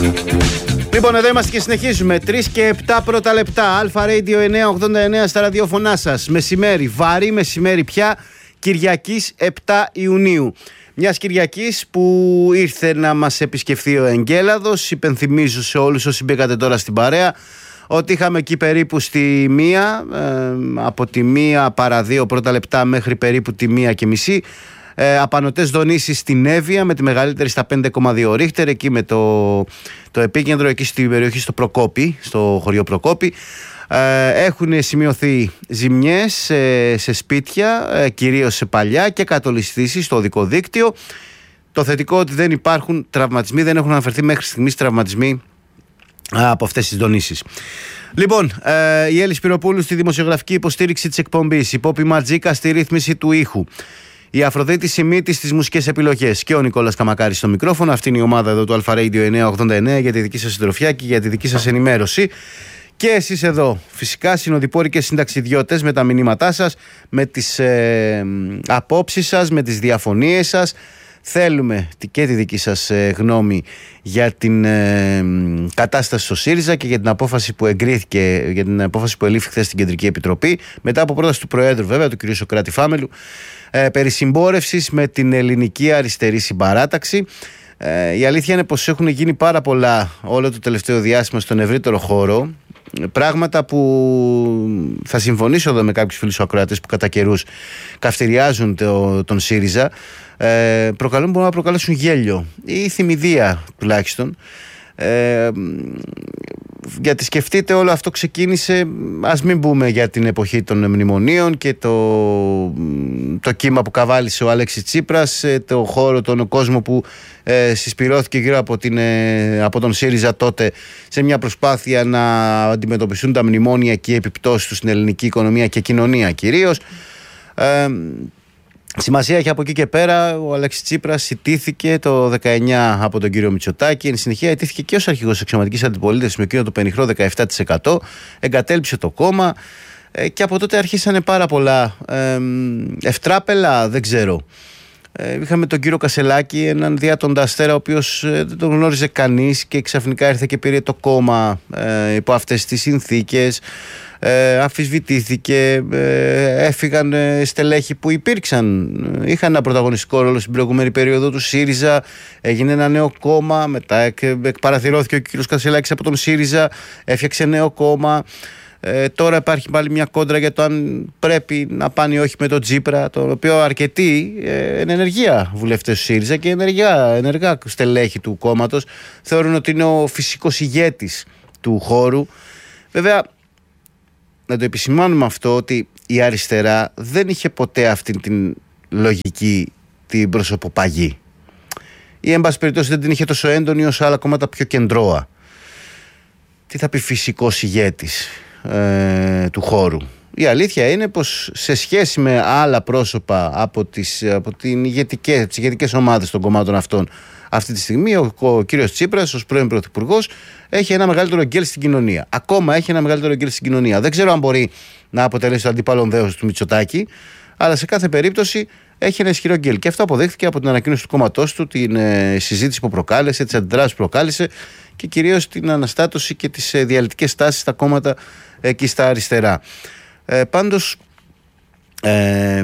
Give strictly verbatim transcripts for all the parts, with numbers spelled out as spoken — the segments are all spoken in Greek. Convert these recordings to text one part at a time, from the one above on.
Λοιπόν, εδώ είμαστε και συνεχίζουμε. τρεις και επτά πρώτα λεπτά. Αλφα Radio εννιακόσια ογδόντα εννέα στα ραδιόφωνά σας. Μεσημέρι, βαρύ μεσημέρι πια, Κυριακής επτά Ιουνίου. Μιας Κυριακής που ήρθε να μας επισκεφθεί ο Εγκέλαδος. Υπενθυμίζω σε όλους όσοι μπήκατε τώρα στην παρέα ότι είχαμε εκεί περίπου στη μία, ε, από τη μία παρά δύο πρώτα λεπτά μέχρι περίπου τη μία και μισή. Ε, απανωτές δονήσεις στην Εύβοια με τη μεγαλύτερη στα πέντε κόμμα δύο ρίχτερ, εκεί με το, το επίκεντρο εκεί στην περιοχή στο Προκόπη, στο χωριό Προκόπη. Ε, έχουν σημειωθεί ζημιές σε, σε σπίτια, ε, κυρίως σε παλιά, και κατολισθήσεις στο οδικό δίκτυο. Το θετικό ότι δεν υπάρχουν τραυματισμοί, δεν έχουν αναφερθεί μέχρι στιγμής τραυματισμοί από αυτές τις δονήσεις. Λοιπόν, ε, η Έλλη Σπυροπούλου στη δημοσιογραφική υποστήριξη της εκπομπής, η Πόπη Ματζίκα στη ρύθμιση του ήχου, η Αφροδίτη Σιμίτη στις μουσικές επιλογές και ο Νικόλας Καμακάρης στο μικρόφωνο. Αυτή είναι η ομάδα εδώ του Αλφα Radio εννιακόσια ογδόντα εννέα για τη δική σας συντροφιά και για τη δική σας ενημέρωση. Και εσείς εδώ, φυσικά, συνοδοιπόροι και συνταξιδιώτες, με τα μηνύματά σας, με τις ε, απόψεις σας, με τις διαφωνίες σας. Θέλουμε και τη δική σας ε, γνώμη για την ε, κατάσταση στο ΣΥΡΙΖΑ και για την απόφαση που εγκρίθηκε, για την απόφαση που ελήφθη χθες στην Κεντρική Επιτροπή, μετά από πρόταση του Προέδρου, βέβαια, του κ. Σωκράτη Φάμελου, ε, περί συμπόρευσης με την ελληνική αριστερή συμπαράταξη. Ε, η αλήθεια είναι πως έχουν γίνει πάρα πολλά όλο το τελευταίο διάστημα στον ευρύτερο χώρο. Πράγματα που θα συμφωνήσω εδώ με κάποιους φίλους ακροατές που κατά καιρούς καυτηριάζουν το, τον ΣΥΡΙΖΑ. Ε, προκαλούν, μπορούν να προκαλέσουν γέλιο ή θυμηδία τουλάχιστον. Ε, γιατί σκεφτείτε, όλο αυτό ξεκίνησε, ας μην πούμε για την εποχή των μνημονίων και το, το κύμα που καβάλισε ο Αλέξης Τσίπρας, το χώρο, τον κόσμο που ε, συσπυρώθηκε γύρω από, την, ε, από τον ΣΥΡΙΖΑ τότε, σε μια προσπάθεια να αντιμετωπιστούν τα μνημόνια και οι επιπτώσεις του στην ελληνική οικονομία και κοινωνία κυρίως. ε, Σημασία έχει από εκεί και πέρα ο Αλέξης Τσίπρας ιτήθηκε το δεκαεννιά από τον κύριο Μητσοτάκη. Εν συνεχεία ιτήθηκε και ως αρχηγός αξιωματικής αντιπολίτευσης με εκείνο το πενιχρό δεκαεπτά τοις εκατό. Εγκατέλειψε το κόμμα ε, και από τότε αρχίσανε πάρα πολλά ε, ευτράπελα, δεν ξέρω. Ε, είχαμε τον κύριο Κασελάκη, έναν διάτοντα αστέρα, ο οποίος ε, δεν τον γνώριζε κανείς και ξαφνικά ήρθε και πήρε το κόμμα ε, υπό αυτές τις συνθήκες. Ε, αφισβητήθηκε, ε, έφυγαν ε, στελέχη που υπήρξαν, ε, είχαν ένα πρωταγωνιστικό ρόλο στην προηγούμενη περίοδο του ΣΥΡΙΖΑ, έγινε ένα νέο κόμμα, μετά εκ, εκπαραθυρώθηκε ο κ. Κασελάκης από τον ΣΥΡΙΖΑ, έφτιαξε νέο κόμμα. Ε, τώρα υπάρχει πάλι μια κόντρα για το αν πρέπει να πάνε ή όχι με τον Τσίπρα, το οποίο αρκετοί ε, εν ενεργεία βουλευτές του ΣΥΡΙΖΑ και ενεργά, ενεργά στελέχη του κόμματος θεωρούν ότι είναι ο φυσικός ηγέτης του χώρου. Βέβαια, να το επισημάνουμε αυτό, ότι η αριστερά δεν είχε ποτέ αυτή την λογική, την προσωποπαγή, ή εν πάση περιπτώσει δεν την είχε τόσο έντονη όσο άλλα κόμματα πιο κεντρώα. Τι θα πει φυσικός ηγέτης ε, του χώρου? Η αλήθεια είναι πως σε σχέση με άλλα πρόσωπα από τις, από την ηγετικές, τις ηγετικές ομάδες των κομμάτων αυτών, αυτή τη στιγμή ο, ο κύριος Τσίπρας ως πρώην πρωθυπουργός έχει ένα μεγαλύτερο γκέλ στην κοινωνία. Ακόμα έχει ένα μεγαλύτερο γκέλ στην κοινωνία. Δεν ξέρω αν μπορεί να αποτελέσει το αντίπαλον δέος του Μητσοτάκη, αλλά σε κάθε περίπτωση έχει ένα ισχυρό γκέλ. Και αυτό αποδείχθηκε από την ανακοίνωση του κόμματός του, την ε, συζήτηση που προκάλεσε, τις αντιδράσεις που προκάλεσε και κυρίως την αναστάτωση και τις ε, διαλυτικές τάσεις στα κόμματα εκεί στα αριστερά. Ε, πάντως, ε,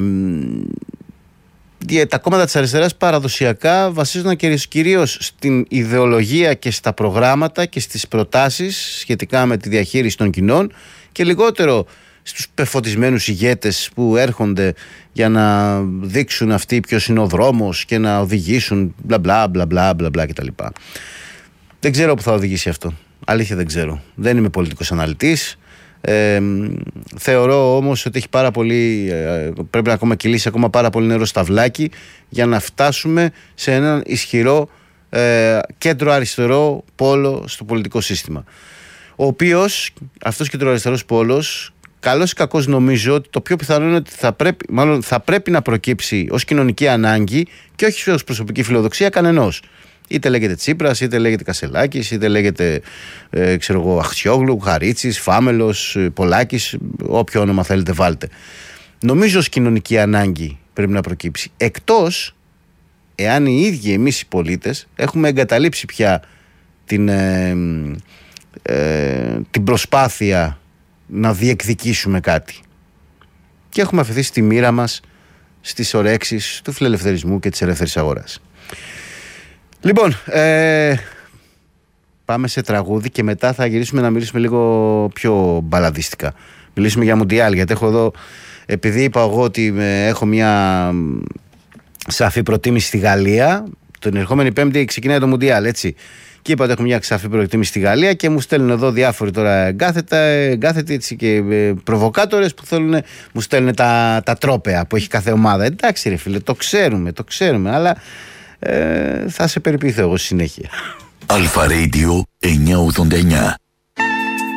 τα κόμματα της αριστεράς παραδοσιακά βασίζονταν κυρίως στην ιδεολογία και στα προγράμματα και στις προτάσεις σχετικά με τη διαχείριση των κοινών και λιγότερο στους πεφωτισμένους ηγέτες που έρχονται για να δείξουν αυτοί ποιος είναι ο δρόμος και να οδηγήσουν μπλα μπλα μπλα μπλα μπλα μπλα κτλ. Δεν ξέρω που θα οδηγήσει αυτό. Αλήθεια δεν ξέρω. Δεν είμαι πολιτικός αναλυτής. Ε, θεωρώ όμως ότι έχει πάρα πολύ, ε, πρέπει να ακόμα κυλήσει ακόμα πάρα πολύ νερό στα βλάκι για να φτάσουμε σε έναν ισχυρό ε, κέντρο αριστερό πόλο στο πολιτικό σύστημα, ο οποίος αυτός κέντρο αριστερός πόλος, καλώς ή κακώς, νομίζω ότι το πιο πιθανό είναι ότι θα πρέπει, μάλλον θα πρέπει να προκύψει ως κοινωνική ανάγκη και όχι ως προσωπική φιλοδοξία κανενός. Είτε λέγεται Τσίπρας, είτε λέγεται Κασελάκης, είτε λέγεται ε, ξέρω εγώ, Αχτσιόγλου, Χαρίτσης, Φάμελος, Πολάκης, όποιο όνομα θέλετε βάλτε. Νομίζω ως κοινωνική ανάγκη πρέπει να προκύψει. Εκτός εάν οι ίδιοι εμείς οι πολίτες έχουμε εγκαταλείψει πια την, ε, ε, την προσπάθεια να διεκδικήσουμε κάτι. Και έχουμε αφαιθεί στη μοίρα μας, στις ορέξεις του φιλελευθερισμού και της ελεύθερης αγοράς. Λοιπόν, ε, πάμε σε τραγούδι και μετά θα γυρίσουμε να μιλήσουμε λίγο πιο μπαλαδίστικα. Μιλήσουμε για Μουντιάλ, γιατί έχω εδώ, επειδή είπα εγώ ότι έχω μια σαφή προτίμηση στη Γαλλία, την ερχόμενη Πέμπτη ξεκινάει το Μουντιάλ, έτσι. Και είπα ότι έχω μια σαφή προτίμηση στη Γαλλία και μου στέλνουν εδώ διάφοροι τώρα εγκάθετα, εγκάθετοι έτσι και προβοκάτορες που θέλουν, μου στέλνουν τα, τα τρόπαια που έχει κάθε ομάδα. Εντάξει ρε φίλε, το ξέρουμε, το ξέρουμε, αλλά ε, θα σε περιποιηθώ εγώ στη συνέχεια. Αλφα Radio εννιακόσια ογδόντα εννιά.